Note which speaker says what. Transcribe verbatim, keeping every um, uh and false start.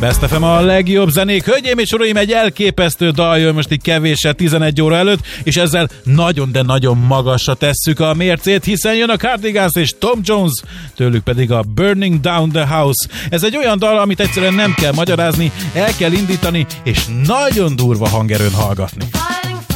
Speaker 1: Best ef em a legjobb zenék. Hölgyeim és uraim, egy elképesztő dal jön most így kevéssel tizenegy óra előtt, és ezzel nagyon, de nagyon magasra tesszük a mércét, hiszen jön a Cardigans és Tom Jones, tőlük pedig a Burning Down the House. Ez egy olyan dal, amit egyszerűen nem kell magyarázni, el kell indítani, és nagyon durva hangerőn hallgatni.